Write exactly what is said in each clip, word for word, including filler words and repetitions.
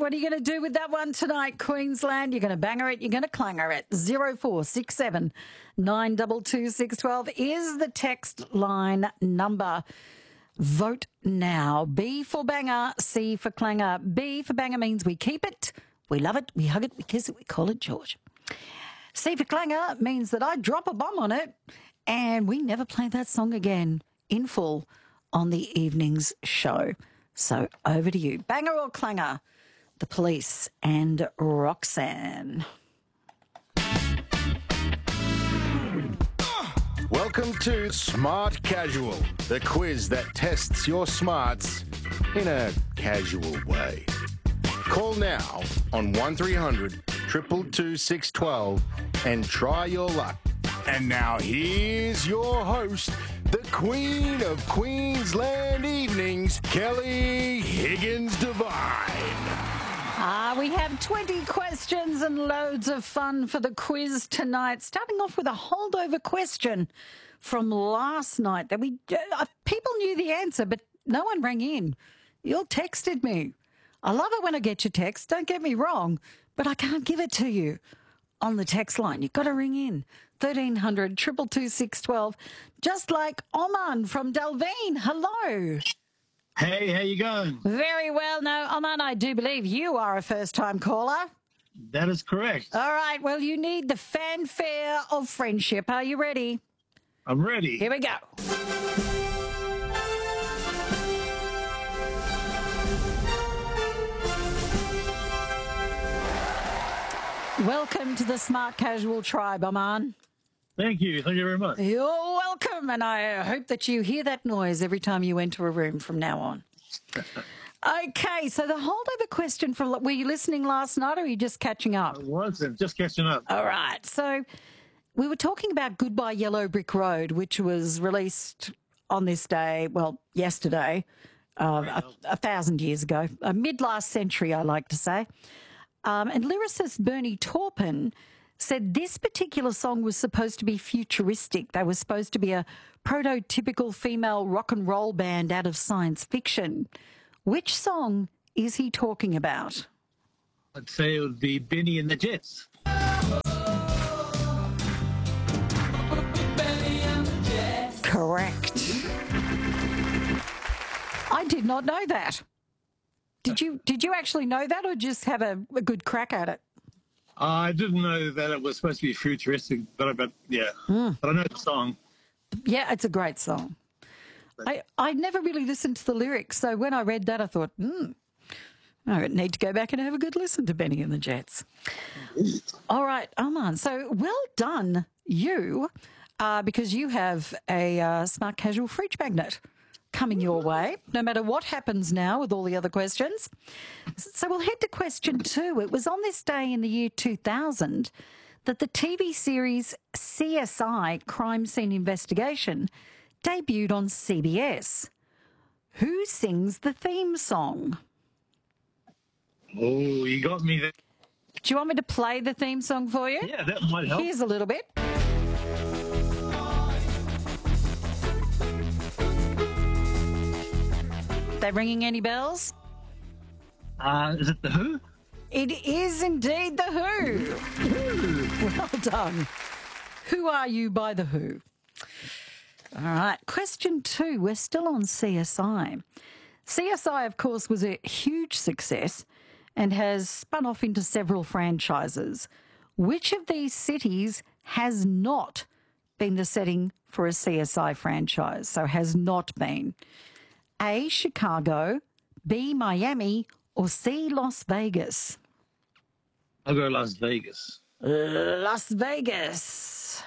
What are you going to do with that one tonight, Queensland? You're going to banger it, you're going to clanger it. zero four six seven nine two two six one two is the text line number. Vote now. B for banger, C for clanger. B for banger means we keep it, we love it, we hug it, we kiss it, we call it George. C for clanger means that I drop a bomb on it and we never play that song again in full on the evening's show. So over to you. Banger or clanger? The Police and Roxanne. Welcome to Smart Casual, the quiz that tests your smarts in a casual way. Call now on one three hundred two two two six one two and try your luck. And now here's your host, the Queen of Queensland Evenings, Kelly Higgins Devine. Ah, we have twenty questions and loads of fun for the quiz tonight. Starting off with a holdover question from last night that we uh, people knew the answer, but no one rang in. You all texted me. I love it when I get your text. Don't get me wrong, but I can't give it to you on the text line. You've got to ring in. thirteen hundred two two two six one two. Just like Oman from Delvine. Hello. Hey, how you going? Very well. Now, Oman, I do believe you are a first-time caller. That is correct. All right. Well, you need the fanfare of friendship. Are you ready? I'm ready. Here we go. Welcome to the Smart Casual tribe, Oman. Thank you. Thank you very much. You're welcome, and I hope that you hear that noise every time you enter a room from now on. Okay, so the holdover question for, were you listening last night or are you just catching up? I wasn't, just catching up. All right, so we were talking about Goodbye Yellow Brick Road, which was released on this day, well, yesterday, uh, a, a thousand years ago, uh, mid-last century, I like to say. Um, and lyricist Bernie Taupin said this particular song was supposed to be futuristic. They were supposed to be a prototypical female rock and roll band out of science fiction. Which song is he talking about? I'd say it would be Benny and the Jets. Correct. I did not know that. Did you, did you actually know that or just have a, a good crack at it? I didn't know that it was supposed to be futuristic, but, but yeah, mm. but I know the song. Yeah, it's a great song. I, I never really listened to the lyrics, so when I read that, I thought, hmm, I need to go back and have a good listen to Benny and the Jets. All right, Oman, so well done, you, uh, because you have a uh, Smart Casual fridge magnet coming your way, no matter what happens now with all the other questions. So we'll head to question two. It was on this day in the year two thousand that the T V series C S I, Crime Scene Investigation, debuted on C B S. Who sings the theme song? Oh, you got me there. Do you want me to play the theme song for you? Yeah, that might help. Here's a little bit. They ringing any bells? Uh, is it The Who? It is indeed The Who. Well done. Who Are You by The Who? All right, question two. We're still on C S I. C S I, of course, was a huge success and has spun off into several franchises. Which of these cities has not been the setting for a C S I franchise? So has not been. A, Chicago, B, Miami, or C, Las Vegas? I'll go Las Vegas. Las Vegas.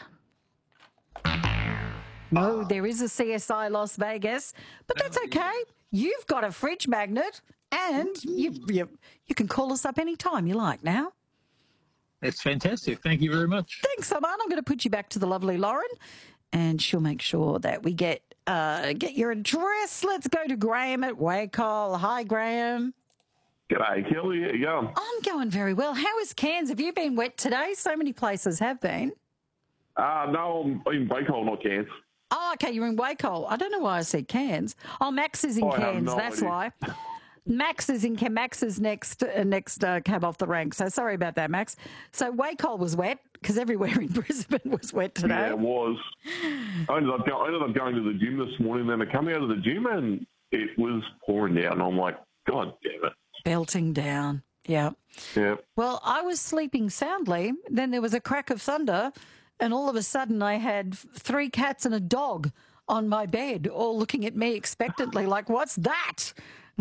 No, there is a C S I Las Vegas, but that's okay. You've got a fridge magnet and you, you, you can call us up anytime you like now. That's fantastic. Thank you very much. Thanks, Oman. I'm going to put you back to the lovely Lauren and she'll make sure that we get Uh, get your address. Let's go to Graham at Wacol. Hi, Graham. G'day, Kelly. How you going? I'm going very well. How is Cairns? Have you been wet today? So many places have been. Uh, no, I'm in Wacol, not Cairns. Oh, okay, you're in Wacol. I don't know why I said Cairns. Oh, Max is in I have Cairns, no that's idea. why. Max is in Max is next uh, next uh, cab off the rank. So sorry about that, Max. So Wacol was wet because everywhere in Brisbane was wet today. Yeah, it was. I ended, up go- I ended up going to the gym this morning. Then I come out of the gym and it was pouring down. I'm like, God damn it. Belting down. Yeah. Yeah. Well, I was sleeping soundly. Then there was a crack of thunder, and all of a sudden I had three cats and a dog on my bed, all looking at me expectantly, like, "What's that?"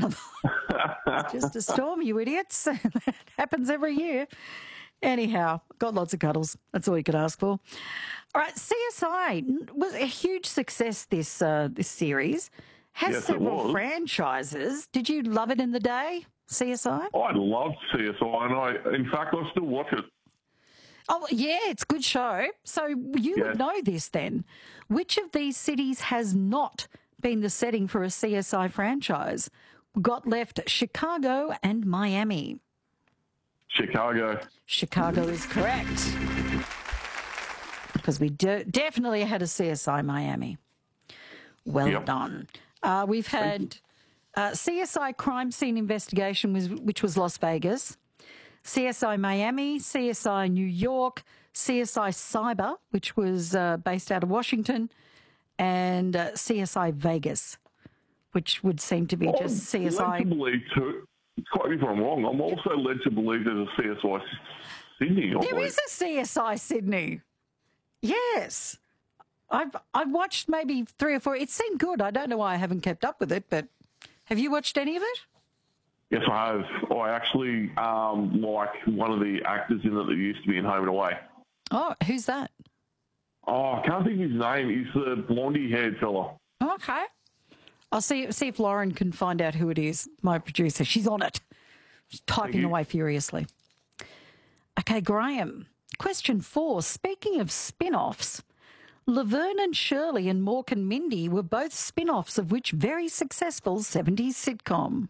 It's just a storm, you idiots. That happens every year. Anyhow, got lots of cuddles. That's all you could ask for. All right, C S I was a huge success. This uh, this series has Yes, it several was. franchises. Did you love it in the day, C S I? I loved C S I, and I, in fact, I still watch it. Oh, yeah, it's a good show. So you Yes. would know this then. Which of these cities has not been the setting for a C S I franchise? Got left Chicago and Miami. Chicago. Chicago is correct. Because we do, definitely had a C S I Miami. Well Yep. done. Uh, we've had uh, C S I Crime Scene Investigation, was, which was Las Vegas. C S I Miami, C S I New York, C S I Cyber, which was uh, based out of Washington, and uh, C S I Vegas, which would seem to be I'm just C S led I. to believe too. Correct me if I'm wrong. I'm also led to believe there's a C S I Sydney. I There believe. is a C S I Sydney. Yes. I've I've watched maybe three or four. It seemed good. I don't know why I haven't kept up with it, but have you watched any of it? Yes, I have. I actually um, like one of the actors in it that used to be in Home and Away. Oh, who's that? Oh, I can't think of his name. He's the blondie-haired fella. Okay. I'll see see if Lauren can find out who it is, my producer. She's on it. She's typing you. away furiously. Okay, Graham. Question four. Speaking of spin-offs, Laverne and Shirley and Mork and Mindy were both spin-offs of which very successful seventies sitcom?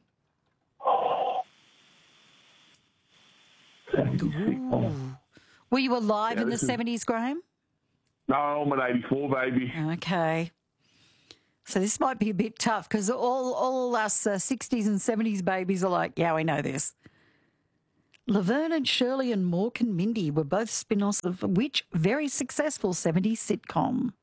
Were you alive Yeah, in the this is- seventies, Graham? No, I'm an eighty-four baby. Okay. So this might be a bit tough because all, all us uh, sixties and seventies babies are like, yeah, we know this. Laverne and Shirley and Mork and Mindy were both spin-offs of which very successful seventies sitcom?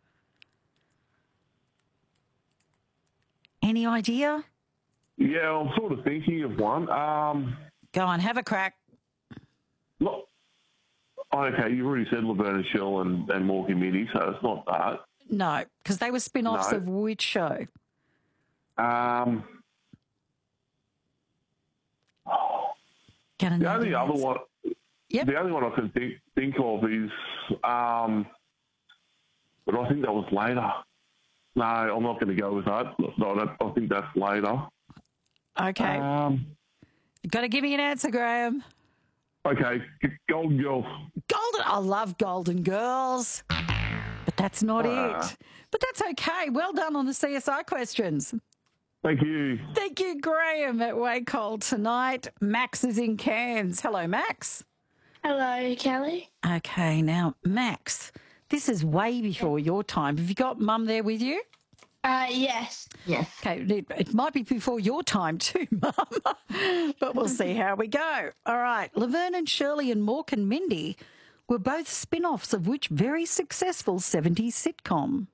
Any idea? Yeah, I'm sort of thinking of one. Um, Go on, have a crack. look, okay, you already said Laverne and Shell and, and Mork and Mindy, so it's not that. No, because they were spin-offs No. of which show? Um, Gonna the know only the other answer. one, Yep. the only one I can think think of is, um, but I think that was later. No, I'm not going to go with that. No, I, don't, I think that's later. Okay. Um, Got to give me an answer, Graham. okay, Golden Girls. Golden. I love Golden Girls, but that's not Ah. it. But that's okay. Well done on the C S I questions. Thank you. Thank you, Graham, at Wacol tonight. Max is in Cairns. Hello, Max. Hello, Kelly. Okay, now, Max, this is way before your time. Have you got Mum there with you? Uh, yes. Yes. Okay, it, it might be before your time too, Mum, but we'll see how we go. All right, Laverne and Shirley and Mork and Mindy were both spin-offs of which very successful seventies sitcom?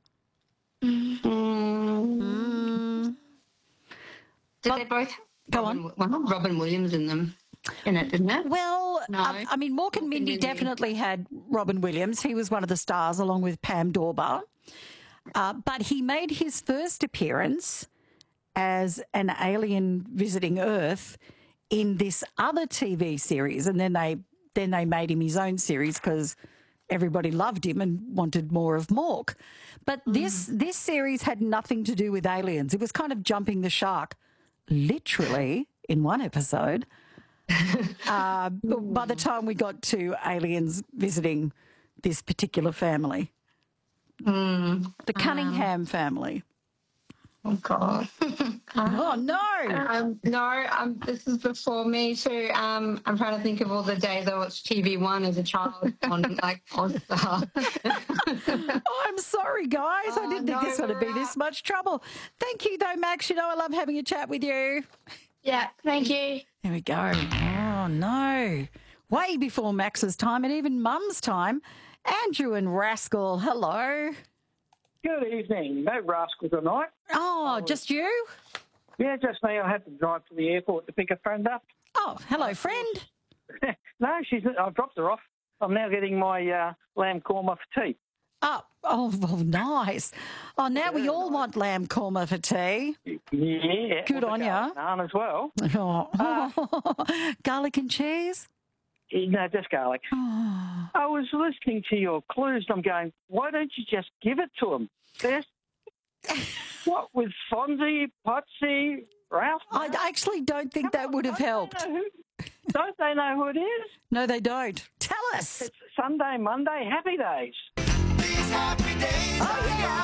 Mm. Did they both? Go Robin, on. Well, Robin Williams in them, in it, didn't it? Well, No. um, I mean, Mork and Mindy Mindy. definitely had Robin Williams. He was one of the stars along with Pam Dorber. Uh, but he made his first appearance as an alien visiting Earth in this other T V series, and then they then they made him his own series because everybody loved him and wanted more of Mork. But this this series had nothing to do with aliens. It was kind of jumping the shark, literally in one episode. uh, but by the time we got to aliens visiting this particular family, Mm. the Cunningham family. Oh God. Oh no! Um, no, um, this is before me too. Um, I'm trying to think of all the days I watched T V One as a child on like Ozstar. Oh, I'm sorry, guys. I Oh, didn't think no, this would be we're this out. much trouble. Thank you, though, Max. You know I love having a chat with you. Yeah, thank you. There we go. Oh, no. Way before Max's time and even Mum's time. Andrew and Rascal, hello. Good evening. No rascal tonight. Oh, just you? Yeah, just me. I had to drive to the airport to pick a friend up. Oh, hello, friend. No, she's. I've dropped her off. I'm now getting my uh, lamb korma for tea. Oh, oh, well, nice. Oh, now we all want lamb korma for tea. Yeah. Good on ya. Naan as well. Oh. Garlic and cheese? No, just garlic. Oh. I was listening to your clues and I'm going, why don't you just give it to them? There's, what, with Fonzie, Potsy, Ralph? I actually don't think that would have helped. Don't they, know who, don't they know who it is? No, they don't. Tell us. It's Sunday, Monday, happy days. These happy days Oh, yeah.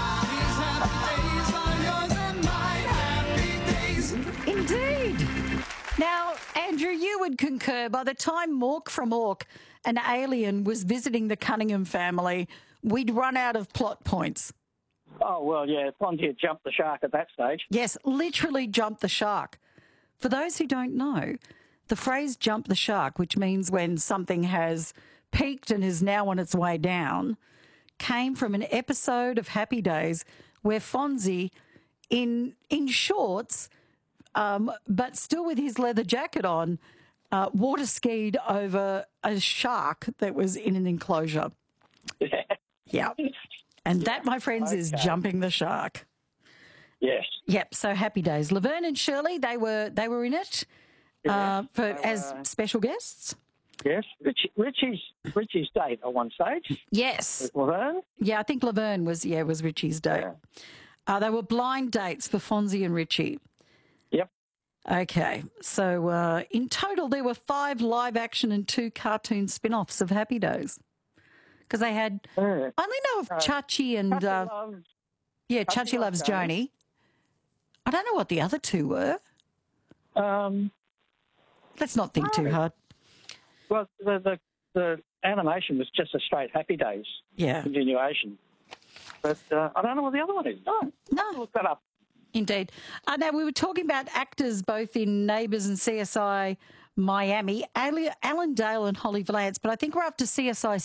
These happy days are yours and mine. Happy days. Indeed. Now, Andrew, you would concur by the time Mork from Ork, an alien, was visiting the Cunningham family, we'd run out of plot points. Oh, well, yeah, Fonzie had jumped the shark at that stage. Yes, literally jumped the shark. For those who don't know, the phrase jump the shark, which means when something has peaked and is now on its way down, came from an episode of Happy Days where Fonzie, in in shorts, um, but still with his leather jacket on, uh, water skied over a shark that was in an enclosure. Yeah. And that, my friends, is Okay. jumping the shark. Yes. Yep. So Happy Days. Laverne and Shirley, they were they were in it uh, for they as were. special guests. Yes. Richie, Richie's Richie's date at one stage. Yes. With Laverne. Yeah, I think Laverne was yeah was Richie's date. Yeah. Uh, they were blind dates for Fonzie and Richie. Yep. Okay, so uh, in total there were five live action and two cartoon spin-offs of Happy Days. Because they had, Yeah. I only know of Chachi and, Happy uh, Loves. yeah, Chachi Chachi Loves Loves Joni. I don't know what the other two were. Um, Let's not think too No. hard. well, the, the the animation was just a straight Happy Days Yeah, continuation. But uh, I don't know what the other one is. No. no, Look that up. indeed. Uh, now, we were talking about actors both in Neighbours and C S I Miami, Ali- Alan Dale and Holly Valance, but I think we're up to C S I